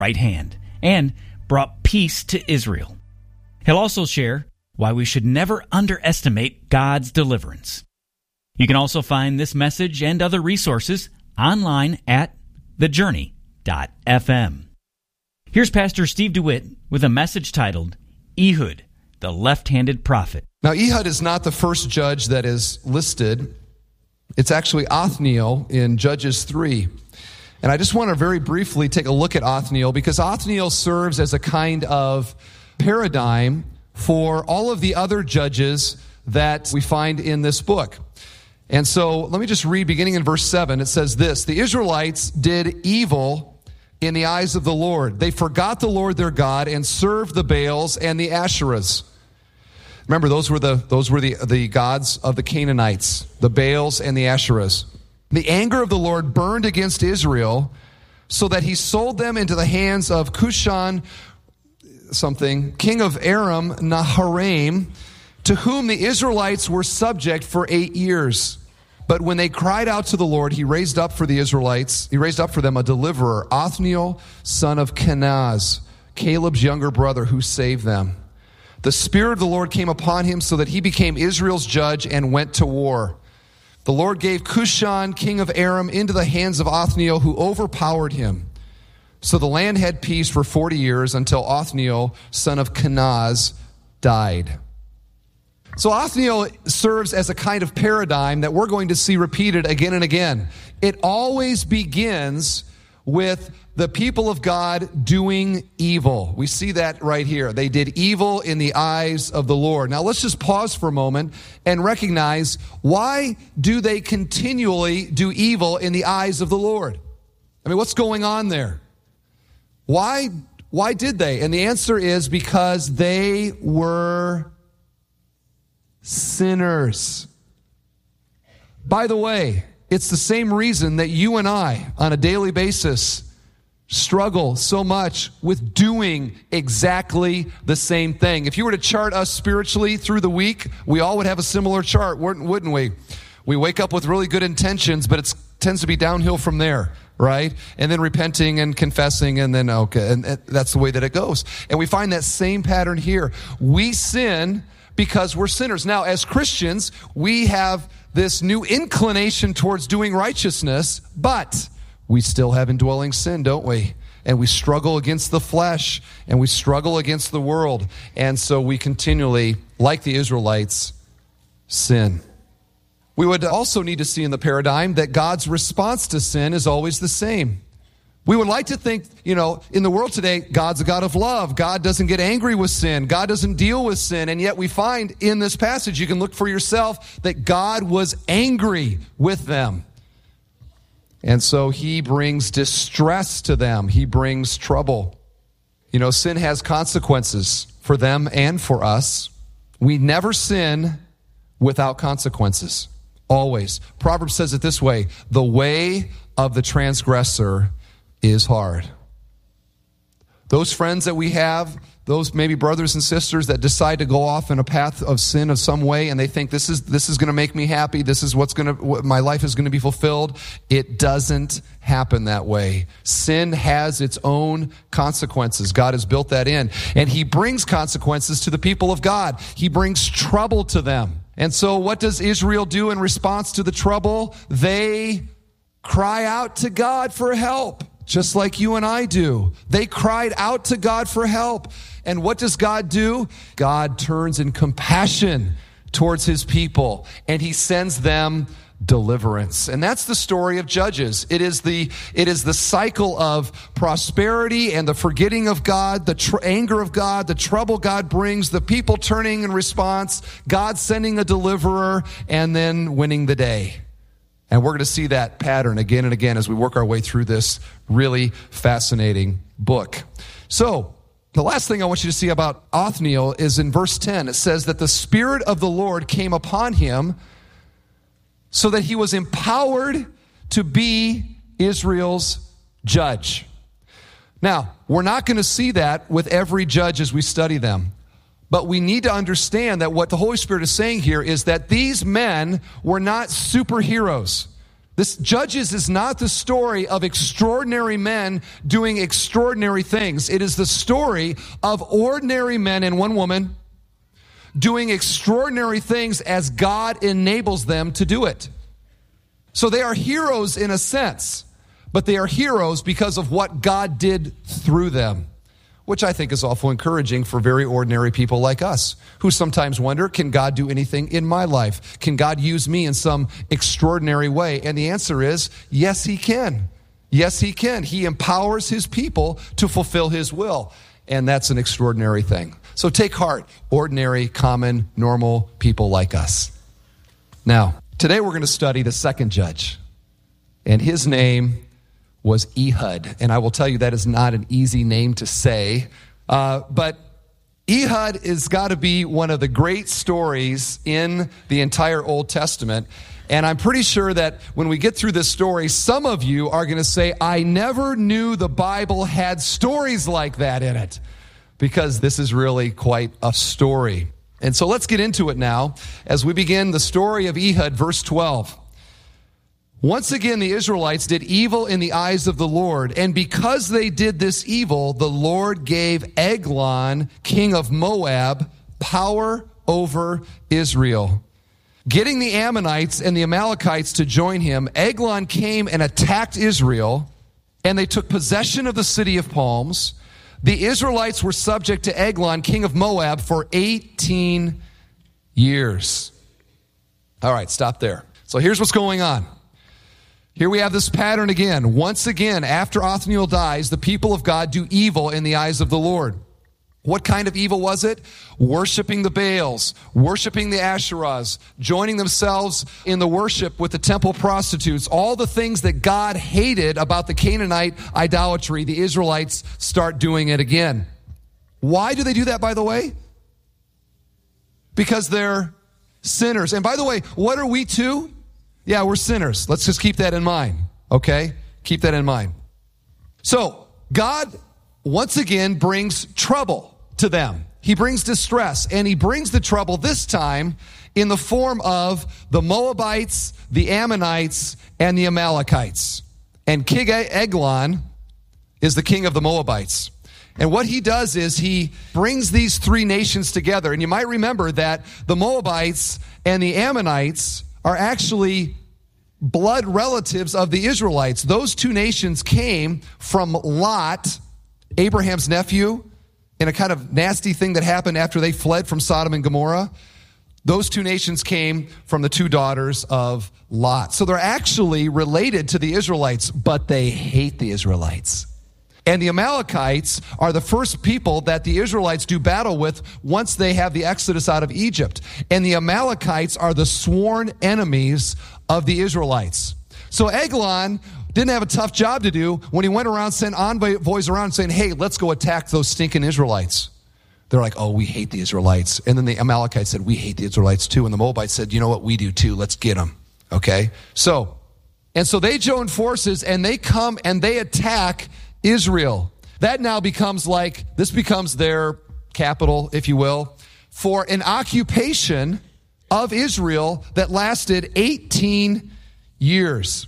right hand and brought peace to Israel. He'll also share why we should never underestimate God's deliverance. You can also find this message and other resources online at thejourney.fm. Here's Pastor Steve DeWitt with a message titled, Ehud, the Left-Handed Prophet. Now, Ehud is not the first judge that is listed. It's actually Othniel in Judges 3. And I just want to very briefly take a look at Othniel, because Othniel serves as a kind of paradigm for all of the other judges that we find in this book. And so let me just read beginning in verse 7. It says this: The Israelites did evil in the eyes of the Lord. They forgot the Lord their God and served the Baals and the Asherahs. Remember, those were the gods of the Canaanites, the Baals and the Asherahs. The anger of the Lord burned against Israel, so that he sold them into the hands of Cushan, king of Aram Naharaim, to whom the Israelites were subject for 8 years. But when they cried out to the Lord, he raised up for them a deliverer, Othniel, son of Kenaz, Caleb's younger brother, who saved them. The Spirit of the Lord came upon him, so that he became Israel's judge and went to war. The Lord gave Cushan, king of Aram, into the hands of Othniel, who overpowered him. So the land had peace for 40 years until Othniel, son of Kenaz, died. So Othniel serves as a kind of paradigm that we're going to see repeated again and again. It always begins with the people of God doing evil. We see that right here. They did evil in the eyes of the Lord. Now let's just pause for a moment and recognize, why do they continually do evil in the eyes of the Lord? I mean, what's going on there? Why did they? And the answer is because they were sinners. By the way, it's the same reason that you and I, on a daily basis, struggle so much with doing exactly the same thing. If you were to chart us spiritually through the week, we all would have a similar chart, wouldn't we? We wake up with really good intentions, but it tends to be downhill from there, right? And then repenting and confessing, and then, and that's the way that it goes. And we find that same pattern here. We sin because we're sinners. Now, as Christians, we have this new inclination towards doing righteousness, but we still have indwelling sin, don't we? And we struggle against the flesh, and we struggle against the world. And so we continually, like the Israelites, sin. We would also need to see in the paradigm that God's response to sin is always the same. We would like to think, in the world today, God's a God of love. God doesn't get angry with sin. God doesn't deal with sin. And yet we find in this passage, you can look for yourself, that God was angry with them. And so he brings distress to them. He brings trouble. Sin has consequences for them and for us. We never sin without consequences. Always. Proverbs says it this way: the way of the transgressor is hard. Those friends that we have, those maybe brothers and sisters that decide to go off in a path of sin of some way, and they think this is going to make me happy, this is what my life is going to be fulfilled. It doesn't happen that way. Sin has its own consequences. God has built that in, and he brings consequences to the people of God. He brings trouble to them. And so what does Israel do in response to the trouble? They cry out to God for help. Just like you and I do. They cried out to God for help. And what does God do? God turns in compassion towards his people, and he sends them deliverance. And that's the story of Judges. It is the cycle of prosperity and the forgetting of God, the anger of God, the trouble God brings, the people turning in response, God sending a deliverer, and then winning the day. And we're going to see that pattern again and again as we work our way through this really fascinating book. So, the last thing I want you to see about Othniel is in verse 10. It says that the Spirit of the Lord came upon him so that he was empowered to be Israel's judge. Now, we're not going to see that with every judge as we study them. But we need to understand that what the Holy Spirit is saying here is that these men were not superheroes. This Judges is not the story of extraordinary men doing extraordinary things. It is the story of ordinary men and one woman doing extraordinary things as God enables them to do it. So they are heroes in a sense, but they are heroes because of what God did through them, which I think is awful encouraging for very ordinary people like us, who sometimes wonder, can God do anything in my life? Can God use me in some extraordinary way? And the answer is, yes, he can. Yes, he can. He empowers his people to fulfill his will. And that's an extraordinary thing. So take heart, ordinary, common, normal people like us. Now, today we're going to study the second judge. And his name was Ehud. And I will tell you that is not an easy name to say. But Ehud has got to be one of the great stories in the entire Old Testament. And I'm pretty sure that when we get through this story, some of you are going to say, I never knew the Bible had stories like that in it. Because this is really quite a story. And so let's get into it now as we begin the story of Ehud, verse 12. Once again, the Israelites did evil in the eyes of the Lord, and because they did this evil, the Lord gave Eglon, king of Moab, power over Israel. Getting the Ammonites and the Amalekites to join him, Eglon came and attacked Israel, and they took possession of the city of palms. The Israelites were subject to Eglon, king of Moab, for 18 years. All right, stop there. So here's what's going on. Here we have this pattern again. Once again, after Othniel dies, the people of God do evil in the eyes of the Lord. What kind of evil was it? Worshiping the Baals, worshiping the Asherahs, joining themselves in the worship with the temple prostitutes. All the things that God hated about the Canaanite idolatry, the Israelites start doing it again. Why do they do that, by the way? Because they're sinners. And by the way, what are we too? Yeah, we're sinners. Let's just keep that in mind, okay? Keep that in mind. So, God once again brings trouble to them. He brings distress, and he brings the trouble this time in the form of the Moabites, the Ammonites, and the Amalekites. And King Eglon is the king of the Moabites. And what he does is he brings these three nations together. And you might remember that the Moabites and the Ammonites are actually blood relatives of the Israelites. Those two nations came from Lot, Abraham's nephew, in a kind of nasty thing that happened after they fled from Sodom and Gomorrah. Those two nations came from the two daughters of Lot. So they're actually related to the Israelites, but they hate the Israelites. And the Amalekites are the first people that the Israelites do battle with once they have the exodus out of Egypt. And the Amalekites are the sworn enemies of the Israelites. So Eglon didn't have a tough job to do when he went around, sent envoys around saying, hey, let's go attack those stinking Israelites. They're like, oh, we hate the Israelites. And then the Amalekites said, we hate the Israelites too. And the Moabites said, you know what, we do too. Let's get them. Okay? So they join forces and they come and they attack Israel. That now becomes this becomes their capital, if you will, for an occupation of Israel that lasted 18 years.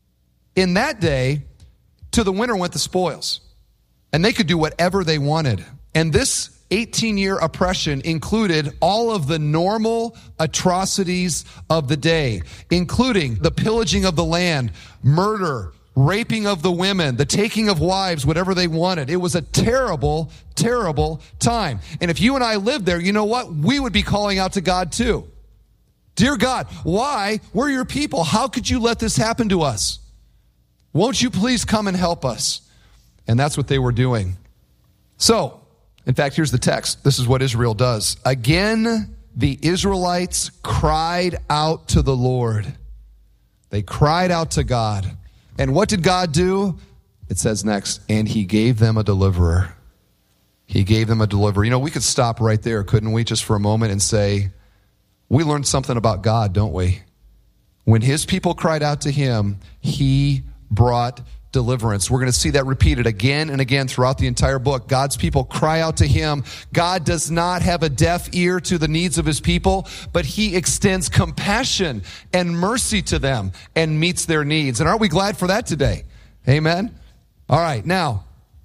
In that day, to the winner went the spoils, and they could do whatever they wanted. And this 18-year oppression included all of the normal atrocities of the day, including the pillaging of the land, murder, raping of the women, the taking of wives, whatever they wanted. It was a terrible, terrible time. And if you and I lived there, you know what? We would be calling out to God too. Dear God, why? We're your people. How could you let this happen to us? Won't you please come and help us? And that's what they were doing. So, in fact, here's the text. This is what Israel does. Again, the Israelites cried out to the Lord. They cried out to God. And what did God do? It says next, and he gave them a deliverer. He gave them a deliverer. You know, we could stop right there, couldn't we, just for a moment and say, we learned something about God, don't we? When his people cried out to him, he brought deliverance. We're going to see that repeated again and again throughout the entire book. God's people cry out to him. God does not have a deaf ear to the needs of his people, but he extends compassion and mercy to them and meets their needs. And aren't we glad for that today? Amen? All right, now,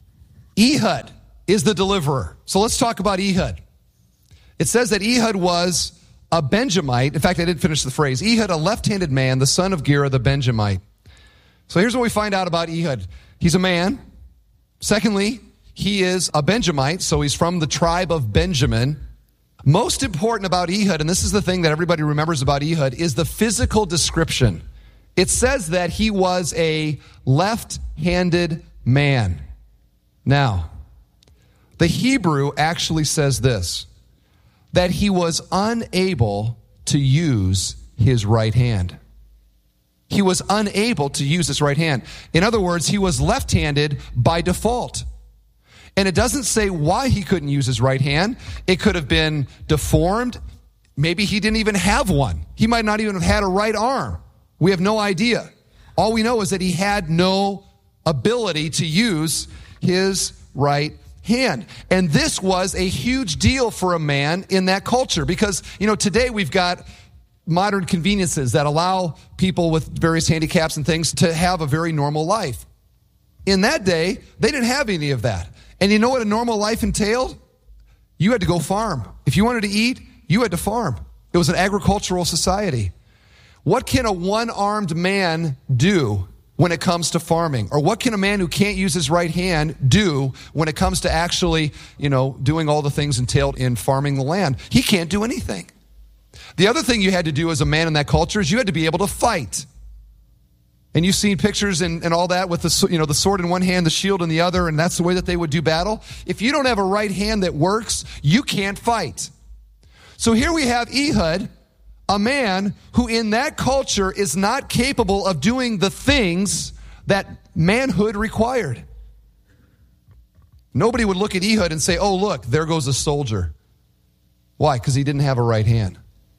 Ehud is the deliverer. So let's talk about Ehud. It says that Ehud was a Benjamite. In fact, I didn't finish the phrase. Ehud, a left-handed man, the son of Gera the Benjamite. So here's what we find out about Ehud. He's a man. Secondly, he is a Benjamite, so he's from the tribe of Benjamin. Most important about Ehud, and this is the thing that everybody remembers about Ehud, is the physical description. It says that he was a left-handed man. Now, the Hebrew actually says this, that he was unable to use his right hand. He was unable to use his right hand. In other words, he was left-handed by default. And it doesn't say why he couldn't use his right hand. It could have been deformed. Maybe he didn't even have one. He might not even have had a right arm. We have no idea. All we know is that he had no ability to use his right hand. And this was a huge deal for a man in that culture because, today we've got modern conveniences that allow people with various handicaps and things to have a very normal life. In that day, they didn't have any of that. And you know what a normal life entailed? You had to go farm. If you wanted to eat, you had to farm. It was an agricultural society. What can a one-armed man do when it comes to farming? Or what can a man who can't use his right hand do when it comes to actually, doing all the things entailed in farming the land? He can't do anything. The other thing you had to do as a man in that culture is you had to be able to fight. And you've seen pictures and all that with the sword in one hand, the shield in the other, and that's the way that they would do battle. If you don't have a right hand that works, you can't fight. So here we have Ehud, a man who in that culture is not capable of doing the things that manhood required. Nobody would look at Ehud and say, oh, look, there goes a soldier. Why? Because he didn't have a right hand.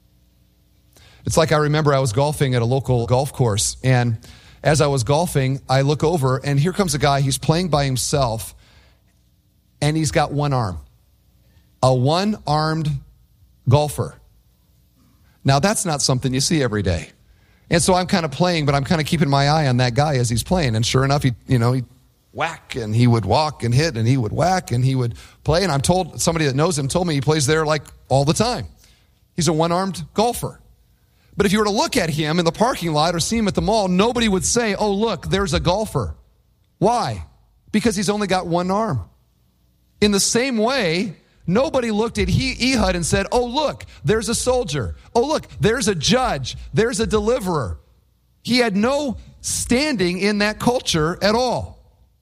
It's like I remember I was golfing at a local golf course, and as I was golfing, I look over, and here comes a guy. He's playing by himself, and he's got one arm. A one-armed golfer. Now, that's not something you see every day. And so I'm kind of playing, but I'm kind of keeping my eye on that guy as he's playing. And sure enough, he'd whack, and he would walk and hit, and he would whack, and he would play. And I'm told, somebody that knows him told me he plays there like all the time. He's a one-armed golfer. But if you were to look at him in the parking lot or see him at the mall, nobody would say, oh, look, there's a golfer. Why? Because he's only got one arm. In the same way, nobody looked at Ehud and said, oh, look, there's a soldier. Oh, look, there's a judge. There's a deliverer. He had no standing in that culture at all.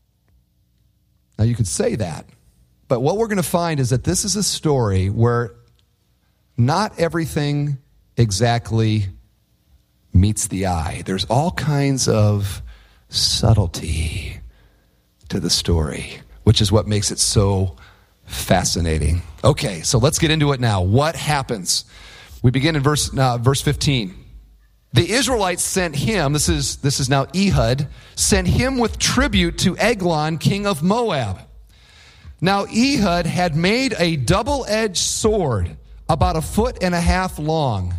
Now, you could say that. But what we're going to find is that this is a story where not everything exactly meets the eye. There's all kinds of subtlety to the story, which is what makes it so fascinating. Okay, so let's get into it now. What happens? We begin in verse 15. The Israelites sent him, this is now Ehud, sent him with tribute to Eglon, king of Moab. Now Ehud had made a double-edged sword about 1.5 feet long.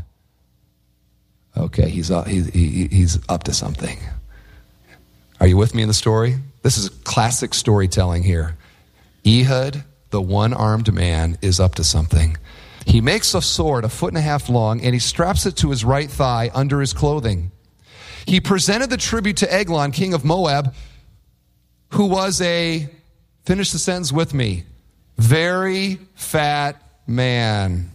Okay, he's up to something. Are you with me in the story? This is classic storytelling here. Ehud, the one-armed man, is up to something. He makes a sword 1.5 feet long, and he straps it to his right thigh under his clothing. He presented the tribute to Eglon, king of Moab, who was finish the sentence with me, very fat man.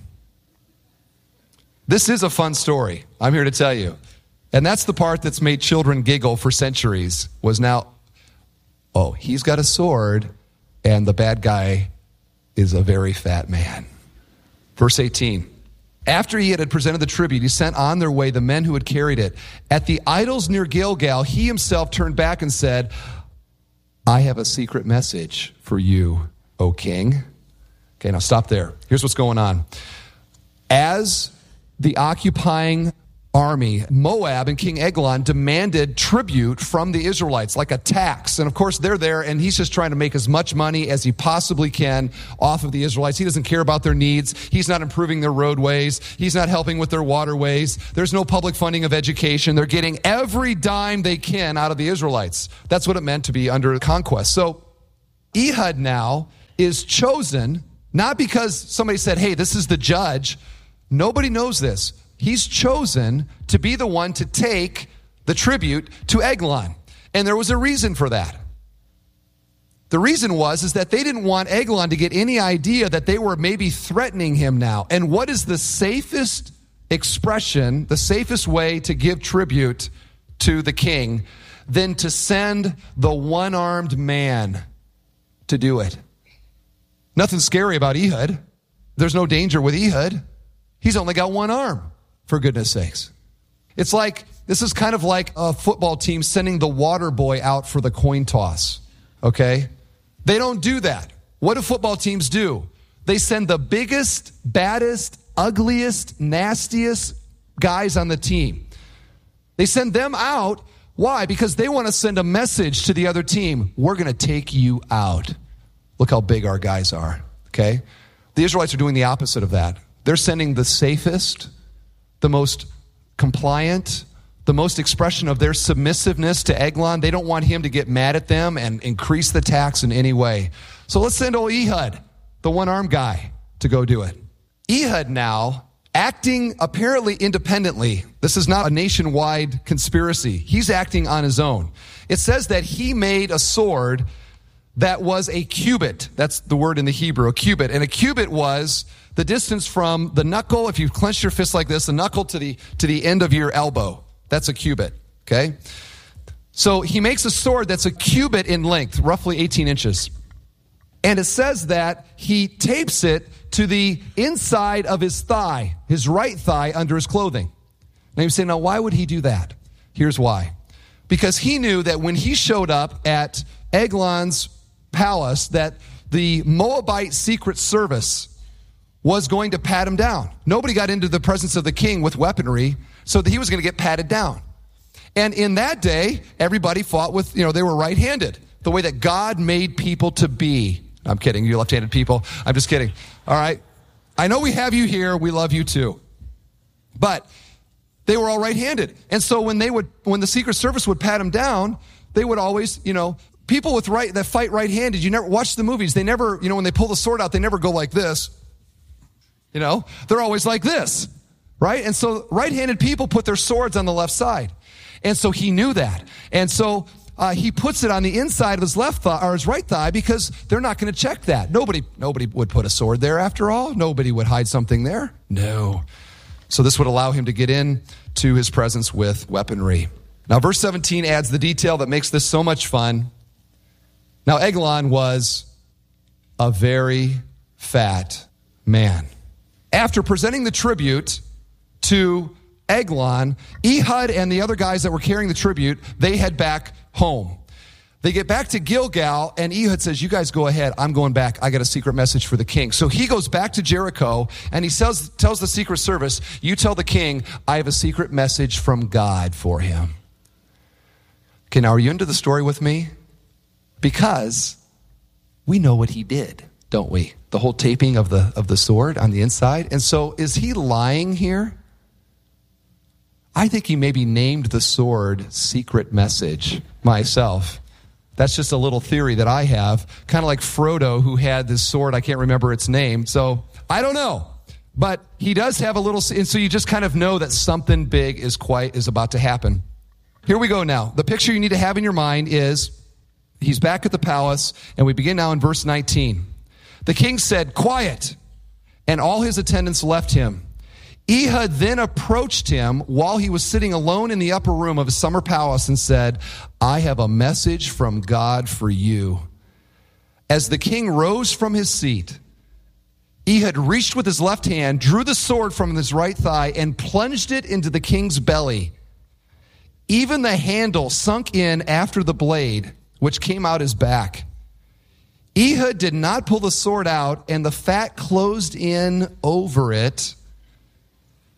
This is a fun story, I'm here to tell you. And that's the part that's made children giggle for centuries, was now, oh, he's got a sword, and the bad guy is a very fat man. Verse 18. After he had presented the tribute, he sent on their way the men who had carried it. At the idols near Gilgal, he himself turned back and said, I have a secret message for you, O king. Okay, now stop there. Here's what's going on. As the occupying army, Moab and King Eglon demanded tribute from the Israelites, like a tax. And of course, they're there, and he's just trying to make as much money as he possibly can off of the Israelites. He doesn't care about their needs. He's not improving their roadways. He's not helping with their waterways. There's no public funding of education. They're getting every dime they can out of the Israelites. That's what it meant to be under conquest. So Ehud now is chosen, not because somebody said, hey, this is the judge. Nobody knows this. He's chosen to be the one to take the tribute to Eglon. And there was a reason for that. The reason is that they didn't want Eglon to get any idea that they were maybe threatening him now. And what is the safest expression, the safest way to give tribute to the king than to send the one-armed man to do it? Nothing scary about Ehud. There's no danger with Ehud. He's only got one arm. For goodness sakes. This is kind of like a football team sending the water boy out for the coin toss, okay? They don't do that. What do football teams do? They send the biggest, baddest, ugliest, nastiest guys on the team. They send them out. Why? Because they want to send a message to the other team. We're going to take you out. Look how big our guys are, okay? The Israelites are doing the opposite of that. They're sending the safest, the most compliant, the most expression of their submissiveness to Eglon. They don't want him to get mad at them and increase the tax in any way. So let's send old Ehud, the one-armed guy, to go do it. Ehud now, acting apparently independently. This is not a nationwide conspiracy. He's acting on his own. It says that he made a sword that was a cubit. That's the word in the Hebrew, a cubit. And a cubit was the distance from the knuckle, if you clench your fist like this, the knuckle to the end of your elbow. That's a cubit, okay? So he makes a sword that's a cubit in length, roughly 18 inches. And it says that he tapes it to the inside of his thigh, his right thigh under his clothing. Now you say, now why would he do that? Here's why. Because he knew that when he showed up at Eglon's palace, that the Moabite Secret Service was going to pat him down. Nobody got into the presence of the king with weaponry, so that he was going to get patted down. And in that day, everybody fought with, they were right-handed, the way that God made people to be. I'm kidding, you left-handed people. I'm just kidding. All right. I know we have you here. We love you too. But they were all right-handed. And so when the Secret Service would pat him down, they would always, people that fight right-handed, you never watch the movies. They never, when they pull the sword out, they never go like this. They're always like this, right? And so right-handed people put their swords on the left side. And so he knew that. And so he puts it on the inside of his left thigh or his right thigh because they're not going to check that. Nobody would put a sword there after all. Nobody would hide something there. No. So this would allow him to get in to his presence with weaponry. Now verse 17 adds the detail that makes this so much fun. Now Eglon was a very fat man. After presenting the tribute to Eglon, Ehud and the other guys that were carrying the tribute, they head back home. They get back to Gilgal, and Ehud says, you guys go ahead. I'm going back. I got a secret message for the king. So he goes back to Jericho, and he tells the Secret Service, you tell the king, I have a secret message from God for him. Okay, now are you into the story with me? Because we know what he did, don't we? The whole taping of the sword on the inside. And so is he lying here? I think he maybe named the sword Secret Message myself. That's just a little theory that I have. Kind of like Frodo, who had this sword. I can't remember its name. So I don't know. But he does have a little, and so you just kind of know that something big is about to happen. Here we go now. The picture you need to have in your mind is he's back at the palace, and we begin now in verse 19. The king said, quiet, and all his attendants left him. Ehud then approached him while he was sitting alone in the upper room of his summer palace and said, I have a message from God for you. As the king rose from his seat, Ehud reached with his left hand, drew the sword from his right thigh, and plunged it into the king's belly. Even the handle sunk in after the blade, which came out his back. Ehud did not pull the sword out, and the fat closed in over it.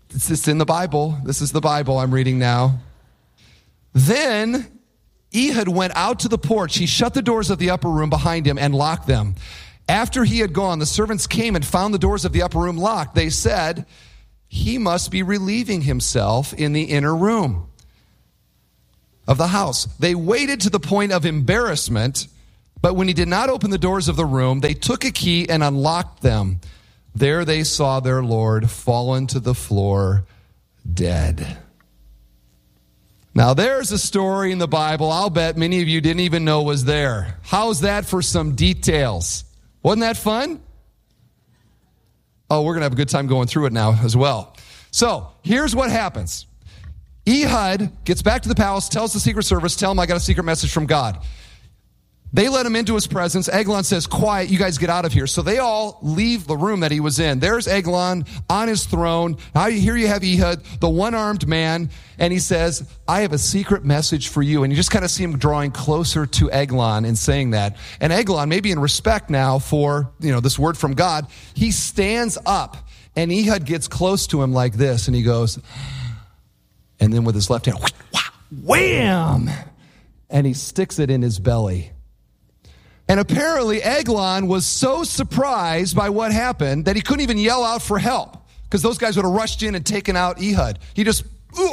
It's in the Bible. This is the Bible I'm reading now. Then Ehud went out to the porch. He shut the doors of the upper room behind him and locked them. After he had gone, the servants came and found the doors of the upper room locked. They said, he must be relieving himself in the inner room of the house. They waited to the point of embarrassment, but when he did not open the doors of the room, they took a key and unlocked them. There they saw their Lord fallen to the floor dead. Now there's a story in the Bible I'll bet many of you didn't even know was there. How's that for some details? Wasn't that fun? Oh, we're going to have a good time going through it now as well. So here's what happens. Ehud gets back to the palace, tells the Secret Service, tell him I got a secret message from God. They let him into his presence. Eglon says, quiet, you guys get out of here. So they all leave the room that he was in. There's Eglon on his throne. Here you have Ehud, the one-armed man. And he says, I have a secret message for you. And you just kind of see him drawing closer to Eglon and saying that. And Eglon, maybe in respect now for, this word from God, he stands up and Ehud gets close to him like this. And he goes, and then with his left hand, wham! And he sticks it in his belly. And apparently Eglon was so surprised by what happened that he couldn't even yell out for help because those guys would have rushed in and taken out Ehud. He just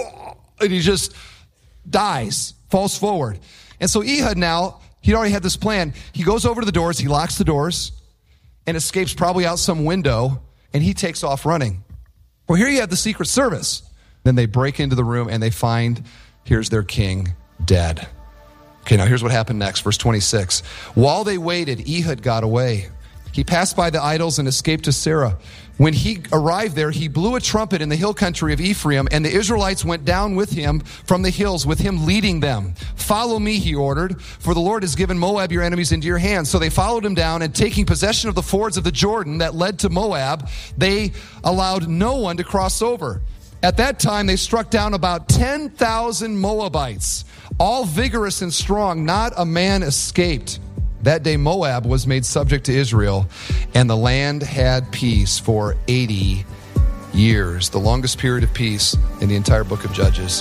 dies, falls forward. And so Ehud now, he already had this plan. He goes over to the doors, he locks the doors and escapes probably out some window and he takes off running. Well, here you have the Secret Service. Then they break into the room and they find, here's their king dead. Okay, now here's what happened next, verse 26. While they waited, Ehud got away. He passed by the idols and escaped to Sarah. When he arrived there, he blew a trumpet in the hill country of Ephraim, and the Israelites went down with him from the hills, with him leading them. Follow me, he ordered, for the Lord has given Moab, your enemies, into your hands. So they followed him down, and taking possession of the fords of the Jordan that led to Moab, they allowed no one to cross over. At that time, they struck down about 10,000 Moabites, all vigorous and strong. Not a man escaped. That day, Moab was made subject to Israel, and the land had peace for 80 years, the longest period of peace in the entire book of Judges.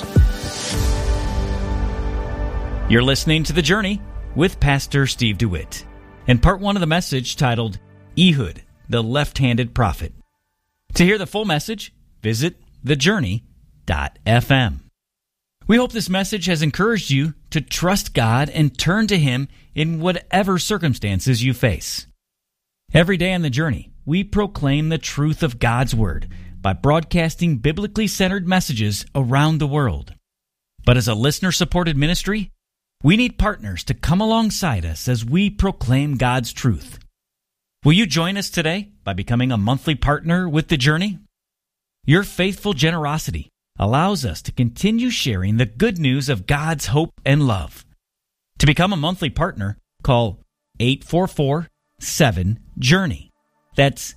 You're listening to The Journey with Pastor Steve DeWitt, and part one of the message titled, Ehud, the Left-Handed Prophet. To hear the full message, visit thejourney.fm. We hope this message has encouraged you to trust God and turn to Him in whatever circumstances you face. Every day on The Journey, we proclaim the truth of God's Word by broadcasting biblically centered messages around the world. But as a listener-supported ministry, we need partners to come alongside us as we proclaim God's truth. Will you join us today by becoming a monthly partner with The Journey? Your faithful generosity allows us to continue sharing the good news of God's hope and love. To become a monthly partner, call 844-7-JOURNEY. That's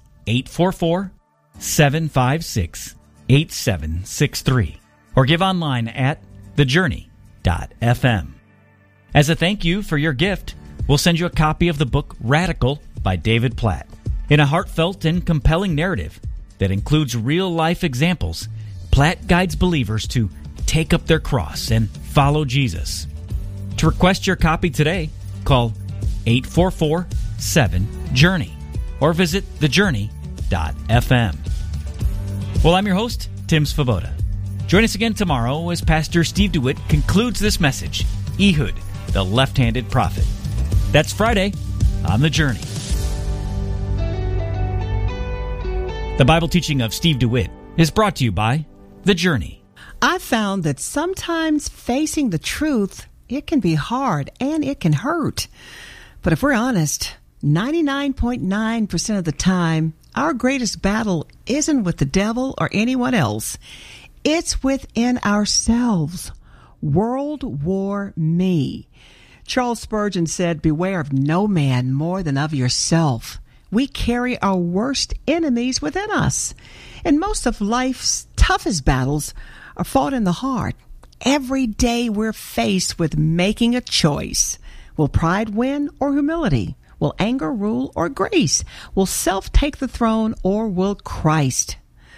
844-756-8763. Or give online at thejourney.fm. As a thank you for your gift, we'll send you a copy of the book Radical by David Platt. In a heartfelt and compelling narrative that includes real-life examples, Platt guides believers to take up their cross and follow Jesus. To request your copy today, call 844-7-JOURNEY or visit thejourney.fm. Well, I'm your host, Tim Svoboda. Join us again tomorrow as Pastor Steve DeWitt concludes this message, Ehud, the Left-Handed Prophet. That's Friday on The Journey. The Bible teaching of Steve DeWitt is brought to you by The Journey. I've found that sometimes facing the truth, it can be hard and it can hurt. But if we're honest, 99.9% of the time, our greatest battle isn't with the devil or anyone else. It's within ourselves. World War Me. Charles Spurgeon said, beware of no man more than of yourself. We carry our worst enemies within us. And most of life's toughest battles are fought in the heart. Every day we're faced with making a choice. Will pride win or humility? Will anger rule or grace? Will self take the throne or will Christ?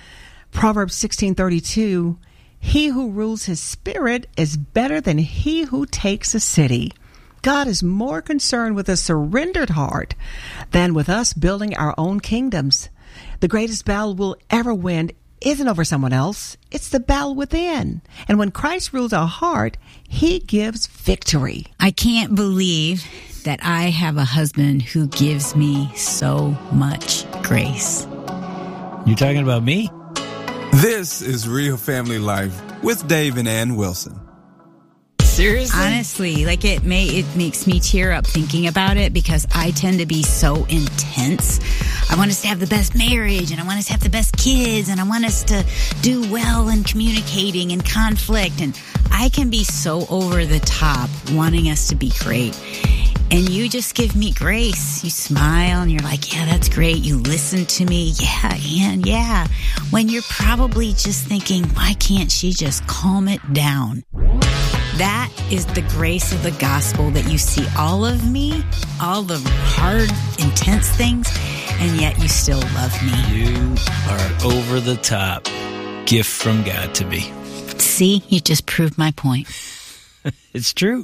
Proverbs 16:32, he who rules his spirit is better than he who takes a city. God is more concerned with a surrendered heart than with us building our own kingdoms. The greatest battle we'll ever win isn't over someone else. It's the battle within. And when Christ rules our heart, he gives victory. I can't believe that I have a husband who gives me so much grace. You talking about me? This is Real Family Life with Dave and Ann Wilson. Seriously? Honestly, it makes me tear up thinking about it because I tend to be so intense. I want us to have the best marriage, and I want us to have the best kids, and I want us to do well in communicating and conflict, and I can be so over the top wanting us to be great. And you just give me grace. You smile and you're like, yeah, that's great. You listen to me. Yeah, and yeah. When you're probably just thinking, why can't she just calm it down? That is the grace of the gospel, that you see all of me, all the hard, intense things, and yet you still love me. You are over the top. Gift from God to me. See, you just proved my point. It's true.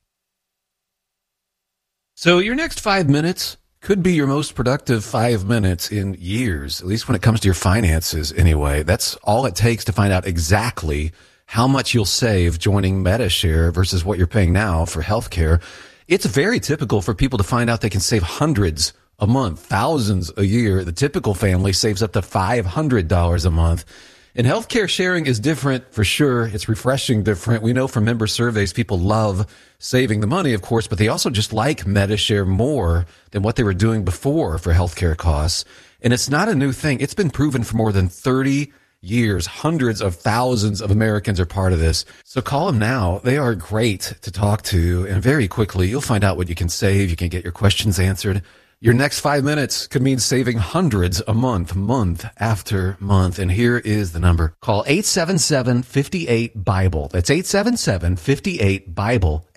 So your next 5 minutes could be your most productive 5 minutes in years, at least when it comes to your finances anyway. That's all it takes to find out exactly how much you'll save joining Medi-Share versus what you're paying now for healthcare. It's very typical for people to find out they can save hundreds a month, thousands a year. The typical family saves up to $500 a month. And healthcare sharing is different for sure. It's refreshing different. We know from member surveys, people love saving the money, of course, but they also just like Medi-Share more than what they were doing before for healthcare costs. And it's not a new thing. It's been proven for more than 30 years. Hundreds of thousands of Americans are part of this. So call them now. They are great to talk to. And very quickly, you'll find out what you can save. You can get your questions answered. Your next 5 minutes could mean saving hundreds a month, month after month. And here is the number. Call 877-58-BIBLE. That's 877-58-BIBLE.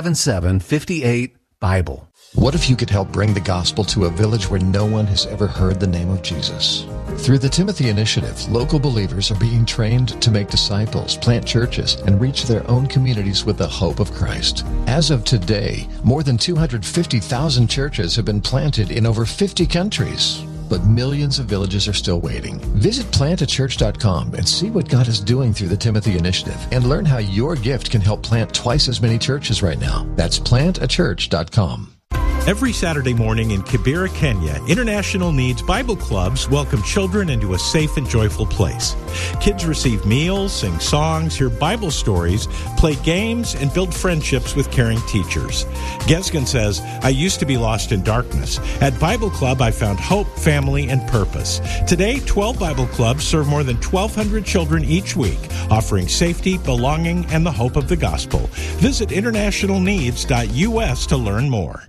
877-58-BIBLE. What if you could help bring the gospel to a village where no one has ever heard the name of Jesus? Through the Timothy Initiative, local believers are being trained to make disciples, plant churches, and reach their own communities with the hope of Christ. As of today, more than 250,000 churches have been planted in over 50 countries. But millions of villages are still waiting. Visit plantachurch.com and see what God is doing through the Timothy Initiative and learn how your gift can help plant twice as many churches right now. That's plantachurch.com. Every Saturday morning in Kibera, Kenya, International Needs Bible Clubs welcome children into a safe and joyful place. Kids receive meals, sing songs, hear Bible stories, play games, and build friendships with caring teachers. Gesgen says, I used to be lost in darkness. At Bible Club, I found hope, family, and purpose. Today, 12 Bible Clubs serve more than 1,200 children each week, offering safety, belonging, and the hope of the gospel. Visit internationalneeds.us to learn more.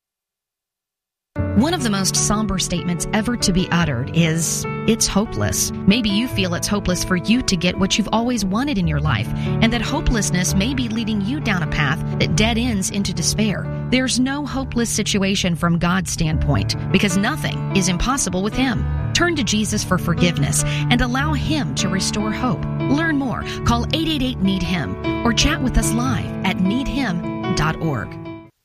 One of the most somber statements ever to be uttered is, it's hopeless. Maybe you feel it's hopeless for you to get what you've always wanted in your life, and that hopelessness may be leading you down a path that dead ends into despair. There's no hopeless situation from God's standpoint, because nothing is impossible with Him. Turn to Jesus for forgiveness and allow Him to restore hope. Learn more. Call 888-NEED-HIM or chat with us live at needhim.org.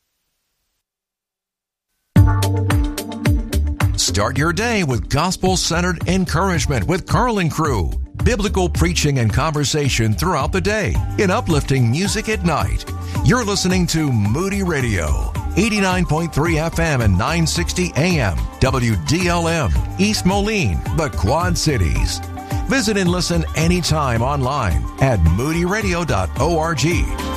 Start your day with gospel-centered encouragement with Carl and Crew. Biblical preaching and conversation throughout the day in uplifting music at night. You're listening to Moody Radio, 89.3 FM and 960 AM, WDLM, East Moline, the Quad Cities. Visit and listen anytime online at moodyradio.org.